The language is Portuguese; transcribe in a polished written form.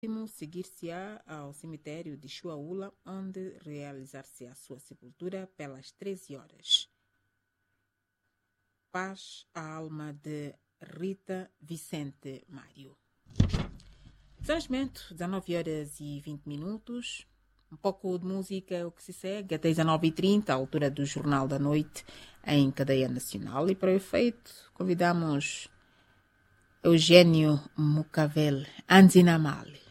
seguir-se-á ao cemitério de Chuaula, onde realizar-se-á a sua sepultura pelas 13 horas. Paz à alma de Rita Vicente Mário. Transmento, 19 horas e 20 minutos. Um pouco de música é o que se segue, até 19h30, à altura do Jornal da Noite, em cadeia nacional. E para o efeito, convidamos Eugênio Mucavel Anzinamale.